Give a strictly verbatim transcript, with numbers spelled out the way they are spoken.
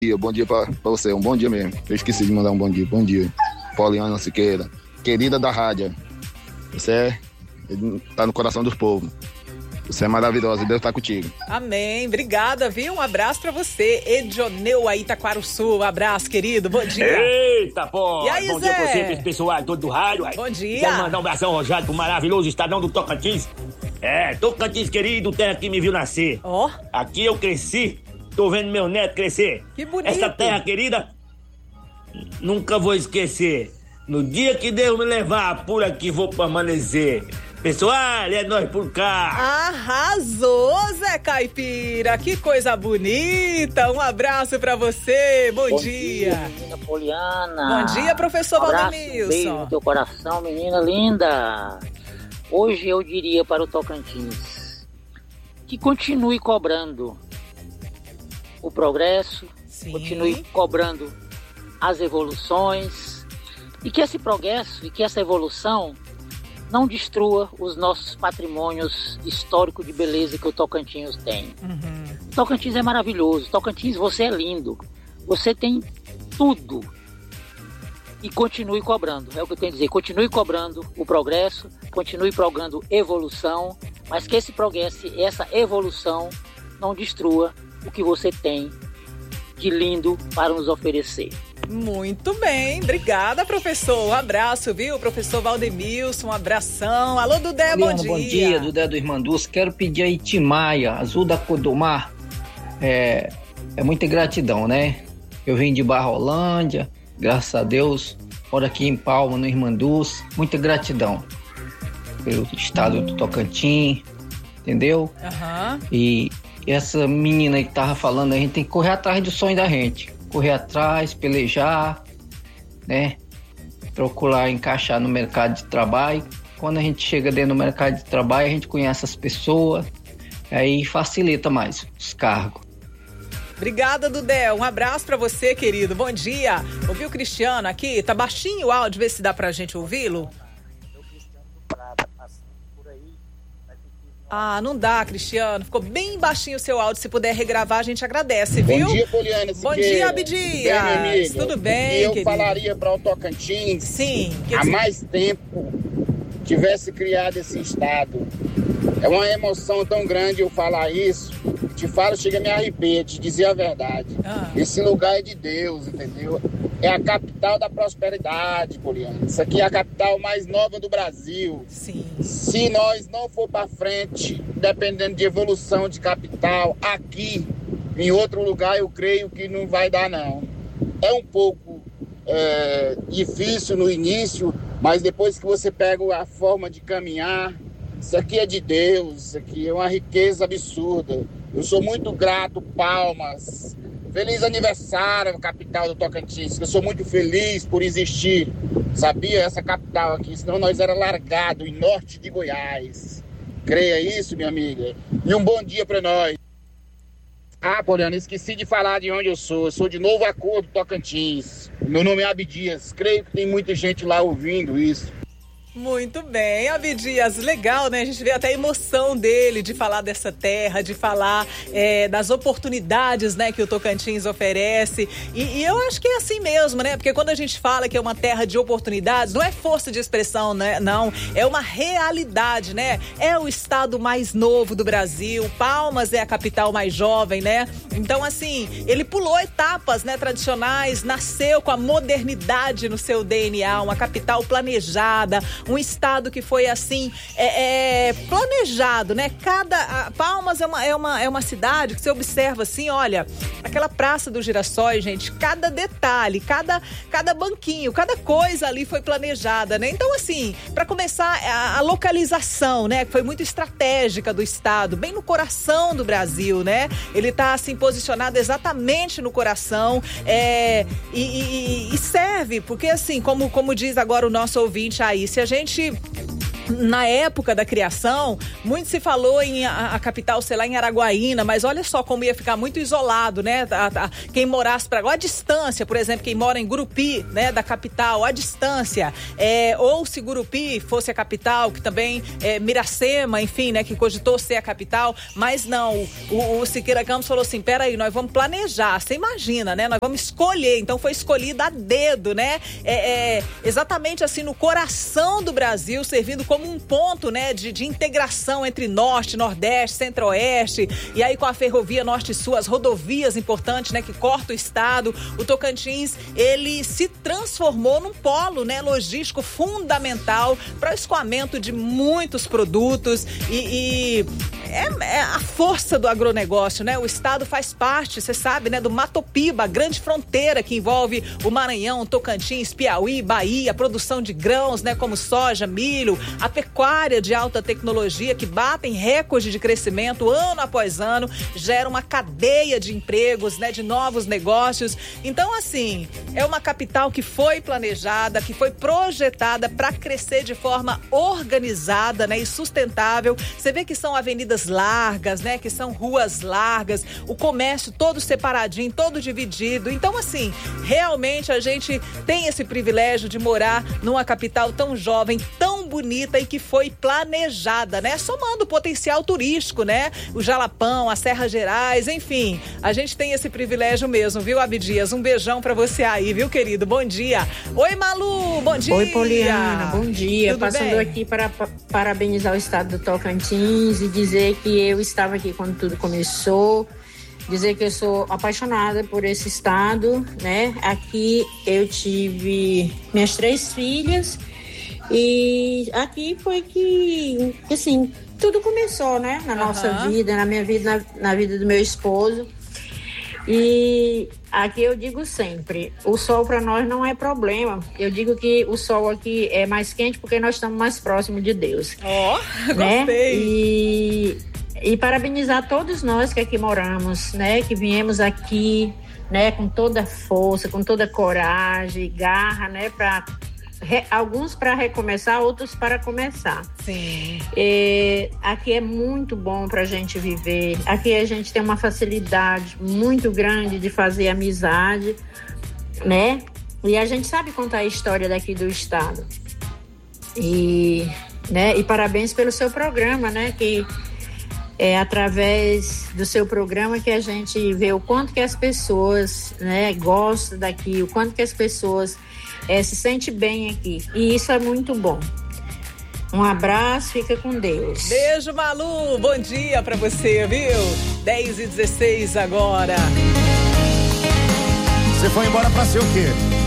Bom dia pra, pra você, um bom dia mesmo. Eu esqueci de mandar um bom dia. Bom dia, Poliana Siqueira, querida da rádio. Você é, tá no coração dos povos. Você é maravilhosa, Deus tá contigo. Amém, obrigada, viu? Um abraço pra você, Edioneu aí, Itaquaruçu. Um abraço, querido, bom dia. Eita, pô! E aí, bom Zé? dia pra você, pra esse pessoal todo do rádio. Bom dia. Quero mandar um abração rojado pro maravilhoso Estadão do Tocantins. É, Tocantins querido, terra que me viu nascer. Ó. Oh. Aqui eu cresci, tô vendo meu neto crescer. Que bonito. Essa terra querida, nunca vou esquecer. No dia que Deus me levar, por aqui vou permanecer. Pessoal, é nóis por cá. Arrasou, Zé Caipira. Que coisa bonita. Um abraço pra você. Bom, Bom dia. dia, menina Poliana. Bom dia, professor um abraço, Valdemilson. Um beijo no teu coração, menina linda. Hoje eu diria para o Tocantins que continue cobrando o progresso, Sim. continue cobrando as evoluções e que esse progresso e que essa evolução não destrua os nossos patrimônios históricos de beleza que o Tocantins tem. Uhum. Tocantins é maravilhoso. Tocantins, você é lindo. Você tem tudo. E continue cobrando. É o que eu tenho a dizer. Continue cobrando o progresso, continue cobrando evolução, mas que esse progresso, essa evolução, não destrua o que você tem de lindo para nos oferecer. Muito bem, obrigada, professor. Um abraço, viu? Professor Valdemilson, um abração. Alô, Dudé, bom dia. Bom dia, Dudé do Irmanduz. Quero pedir a Itimaia, Azul da Cor do Mar. É, é muita gratidão, né? Eu vim de Barrolândia, graças a Deus. Moro aqui em Palma, no Irmanduz. Muita gratidão pelo estado do Tocantins, entendeu? Aham. Uhum. E essa menina aí que tava falando, a gente tem que correr atrás do sonho da gente. Correr atrás, pelejar, né? Procurar encaixar no mercado de trabalho. Quando a gente chega dentro do mercado de trabalho, a gente conhece as pessoas, aí facilita mais os cargos. Obrigada, Dudé. Um abraço pra você, querido. Bom dia. Ouviu o Cristiano aqui? Tá baixinho o áudio, vê se dá pra gente ouvi-lo. Ah, não dá, Cristiano. Ficou bem baixinho o seu áudio. Se puder regravar, a gente agradece, viu? Bom dia, Poliana. Bom dia, Abdias. Tudo bem, E eu querido? falaria para o Tocantins, Sim, há mais tempo tivesse criado esse estado. É uma emoção tão grande eu falar isso. Te falo, chega a me arrepiar, te dizer a verdade. Ah. Esse lugar é de Deus, entendeu? É a capital da prosperidade, Poliana. Isso aqui é a capital mais nova do Brasil. Sim. Se nós não for para frente, dependendo de evolução de capital, aqui, em outro lugar, eu creio que não vai dar, não. É um pouco é, difícil no início, mas depois que você pega a forma de caminhar, isso aqui é de Deus, isso aqui é uma riqueza absurda. Eu sou muito grato, Palmas. Feliz aniversário, capital do Tocantins. Eu sou muito feliz por existir, sabia, essa capital aqui. Senão nós era largado em norte de Goiás. Creia isso, minha amiga. E um bom dia para nós. Ah, Poliana, esqueci de falar de onde eu sou. Eu sou de Novo Acordo, Tocantins. Meu nome é Abdias. Creio que tem muita gente lá ouvindo isso. Muito bem, Abdias, legal, né? A gente vê até a emoção dele de falar dessa terra, de falar é, das oportunidades, né, que o Tocantins oferece. E, e eu acho que é assim mesmo, né? Porque quando a gente fala que é uma terra de oportunidades, não é força de expressão, né? Não, é uma realidade, né? É o estado mais novo do Brasil, Palmas é a capital mais jovem, né? Então, assim, ele pulou etapas, né, tradicionais, nasceu com a modernidade no seu D N A, uma capital planejada, um estado que foi assim, é, é, planejado, né? Cada, a Palmas é uma, é, uma, é uma cidade que você observa assim, olha, aquela Praça dos Girassóis, gente, cada detalhe, cada, cada banquinho, cada coisa ali foi planejada, né? Então, assim, para começar, a, a localização, né? Que foi muito estratégica do estado, bem no coração do Brasil, né? Ele tá, assim, posicionado exatamente no coração, é, e, e, e serve, porque, assim, como, como diz agora o nosso ouvinte aí, se a gente na época da criação, muito se falou em a, a capital, sei lá, em Araguaína, mas olha só como ia ficar muito isolado, né? A, a, quem morasse para a distância, por exemplo, quem mora em Gurupi, né, da capital, a distância, é, ou se Gurupi fosse a capital, que também é, Miracema, enfim, né, que cogitou ser a capital, mas não, o, o Siqueira Campos falou assim, peraí, nós vamos planejar, você imagina, né? Nós vamos escolher, então foi escolhido a dedo, né? É, é, exatamente assim, no coração do Brasil, servindo como um ponto, né, de, de integração entre norte, nordeste, centro-oeste, e aí com a ferrovia norte-sul, as rodovias importantes, né, que corta o estado, o Tocantins, ele se transformou num polo, né, logístico fundamental para o escoamento de muitos produtos e, e é, é a força do agronegócio, né? O estado faz parte, você sabe, né, do Matopiba, a grande fronteira que envolve o Maranhão, Tocantins, Piauí, Bahia, a produção de grãos, né, como soja, milho, a pecuária de alta tecnologia que batem recorde de crescimento ano após ano, gera uma cadeia de empregos, né, de novos negócios. Então, assim, é uma capital que foi planejada, que foi projetada para crescer de forma organizada, né, e sustentável. Você vê que são avenidas largas, né, que são ruas largas, o comércio todo separadinho, todo dividido. Então, assim, realmente a gente tem esse privilégio de morar numa capital tão jovem, tão bonita e que foi planejada, né? Somando o potencial turístico, né? O Jalapão, a Serra Gerais, enfim, a gente tem esse privilégio mesmo, viu, Abdias? Um beijão pra você aí, viu, querido? Bom dia. Oi, Malu, bom dia. Oi, Poliana, bom dia. Tudo Passando bem? aqui para pa, parabenizar o estado do Tocantins e dizer que eu estava aqui quando tudo começou, dizer que eu sou apaixonada por esse estado, né? Aqui eu tive minhas três filhas e aqui foi que, assim, tudo começou, né? Na nossa Aham. vida, na minha vida, na, na vida do meu esposo. E aqui eu digo sempre, o sol para nós não é problema. Eu digo que o sol aqui é mais quente porque nós estamos mais próximos de Deus. Ó, né? gostei. E, e parabenizar todos nós que aqui moramos, né? Que viemos aqui, né? Com toda força, com toda coragem, garra, né? Para Re, alguns para recomeçar, outros para começar. Sim. É, aqui é muito bom para a gente viver. Aqui a gente tem uma facilidade muito grande de fazer amizade, né? E a gente sabe contar a história daqui do estado. E, né? E parabéns pelo seu programa, né? Que é através do seu programa que a gente vê o quanto que as pessoas, né, gostam daqui, o quanto que as pessoas É, se sente bem aqui. E isso é muito bom. Um abraço, fica com Deus. Beijo, Malu. Bom dia pra você, viu? dez e dezesseis agora. Você foi embora pra ser o quê?